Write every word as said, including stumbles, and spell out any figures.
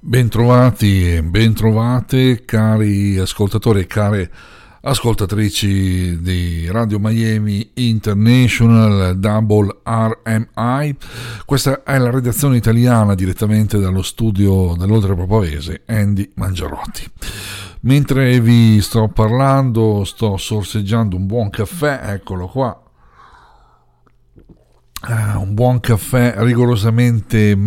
Bentrovati e bentrovate cari ascoltatori e care ascoltatrici di Radio Miami International Double R M I. Questa è la redazione italiana direttamente dallo studio dell'Oltre Pavese, Andy Mangiarotti. Mentre vi sto parlando sto sorseggiando un buon caffè, eccolo qua, uh, un buon caffè rigorosamente